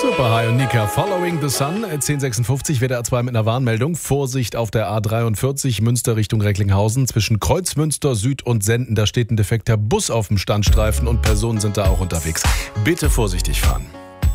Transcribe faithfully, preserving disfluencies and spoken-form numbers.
Super, hi und Nika. Following the Sun, zehn Uhr sechsundfünfzig, W D R zwei mit einer Warnmeldung. Vorsicht auf der A dreiundvierzig, Münster Richtung Recklinghausen. Zwischen Kreuzmünster Süd und Senden, da steht ein defekter Bus auf dem Standstreifen und Personen sind da auch unterwegs. Bitte vorsichtig fahren.